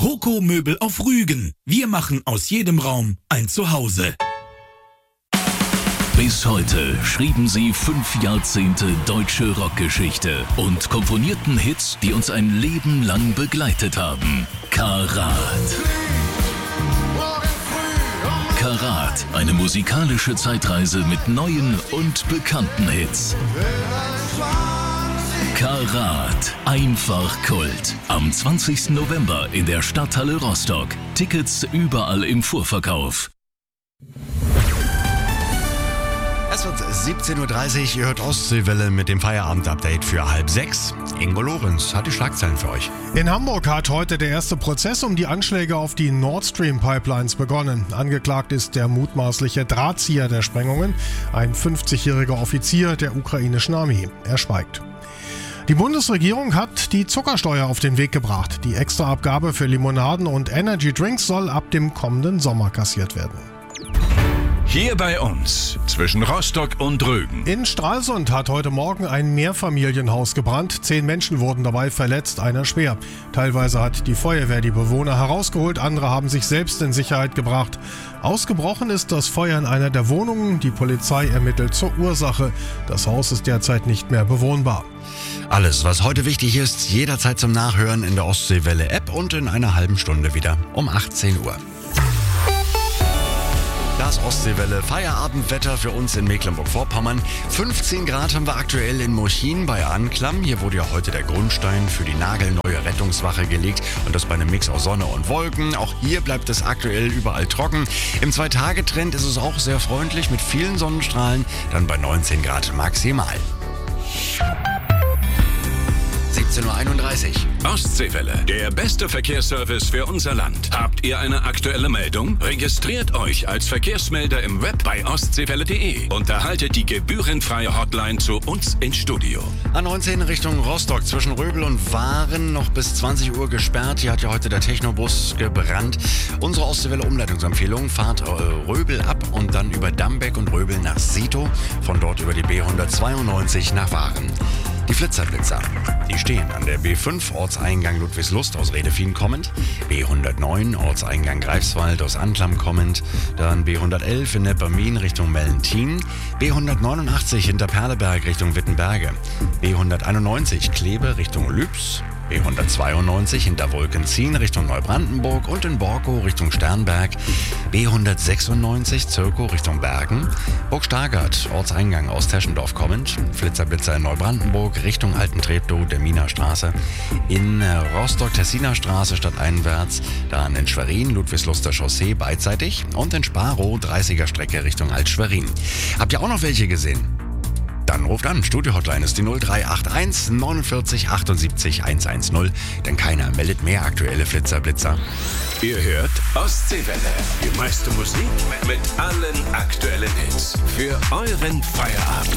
Roco Möbel auf Rügen. Wir machen aus jedem Raum ein Zuhause. Bis heute schrieben sie 5 Jahrzehnte deutsche Rockgeschichte und komponierten Hits, die uns ein Leben lang begleitet haben. Karat. Karat, eine musikalische Zeitreise mit neuen und bekannten Hits. Karat, einfach Kult. Am 20. November in der Stadthalle Rostock. Tickets überall im Vorverkauf. Es wird 17.30 Uhr, ihr hört Ostseewelle mit dem Feierabend-Update für 5:30. Ingo Lorenz hat die Schlagzeilen für euch. In Hamburg hat heute der erste Prozess um die Anschläge auf die Nord Stream Pipelines begonnen. Angeklagt ist der mutmaßliche Drahtzieher der Sprengungen, ein 50-jähriger Offizier der ukrainischen Armee. Er schweigt. Die Bundesregierung hat die Zuckersteuer auf den Weg gebracht. Die Extraabgabe für Limonaden und Energy Drinks soll ab dem kommenden Sommer kassiert werden. Hier bei uns, zwischen Rostock und Rügen. In Stralsund hat heute Morgen ein Mehrfamilienhaus gebrannt. 10 Menschen wurden dabei verletzt, einer schwer. Teilweise hat die Feuerwehr die Bewohner herausgeholt, andere haben sich selbst in Sicherheit gebracht. Ausgebrochen ist das Feuer in einer der Wohnungen. Die Polizei ermittelt zur Ursache. Das Haus ist derzeit nicht mehr bewohnbar. Alles, was heute wichtig ist, jederzeit zum Nachhören in der Ostseewelle-App und in einer halben Stunde wieder um 18 Uhr. Das Ostseewelle Feierabendwetter für uns in Mecklenburg-Vorpommern. 15 Grad haben wir aktuell in Murchin bei Anklam. Hier wurde ja heute der Grundstein für die nagelneue Rettungswache gelegt und das bei einem Mix aus Sonne und Wolken. Auch hier bleibt es aktuell überall trocken. Im 2-Tage-Trend ist es auch sehr freundlich mit vielen Sonnenstrahlen, dann bei 19 Grad maximal. 17.31 Uhr. Ostseewelle, der beste Verkehrsservice für unser Land. Habt ihr eine aktuelle Meldung? Registriert euch als Verkehrsmelder im Web bei ostseewelle.de und erhaltet die gebührenfreie Hotline zu uns ins Studio. A19 Richtung Rostock zwischen Röbel und Waren noch bis 20 Uhr gesperrt. Hier hat ja heute der Technobus gebrannt. Unsere Ostseewelle-Umleitungsempfehlung: fahrt Röbel ab und dann über Dambeck und Röbel nach Sito. Von dort über die B192 nach Waren. Die Flitzerblitzer, die stehen an der B5 Ortseingang Ludwigslust aus Redefien kommend, B109 Ortseingang Greifswald aus Anklam kommend, dann B111 in Neppermin Richtung Mellentin, B189 hinter Perleberg Richtung Wittenberge, B191 Kleve Richtung Lübs, B192 hinter Wolkenzien Richtung Neubrandenburg und in Borkow Richtung Sternberg, B196 Zirkow Richtung Bergen, Burg Stargard Ortseingang aus Teschendorf kommend, Flitzerblitzer in Neubrandenburg Richtung Alten Treptow der Miner Straße, in Rostock Tessiner Straße stadteinwärts, dann in Schwerin Ludwigsluster Chaussee beidseitig und in Sparow 30er Strecke Richtung Alt-Schwerin. Habt ihr auch noch welche gesehen? Dann ruft an. Studio-Hotline ist die 0381 49 78 110, denn keiner meldet mehr aktuelle Flitzerblitzer. Ihr hört Ostseewelle, die meiste Musik mit allen aktuellen Hits für euren Feierabend.